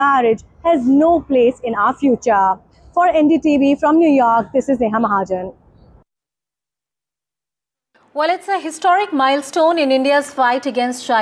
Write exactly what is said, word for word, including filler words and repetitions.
marriage has no place in our future. For N D T V from New York, this is Neha Mahajan. Well, it's a historic milestone in India's fight against child